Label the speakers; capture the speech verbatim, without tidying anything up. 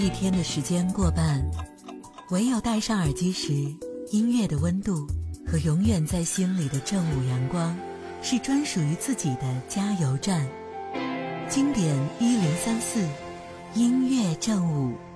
Speaker 1: 一天的时间过半，唯有戴上耳机时，音乐的温度和永远在心里的正午阳光，是专属于自己的加油站。经典一零三四，音乐正午。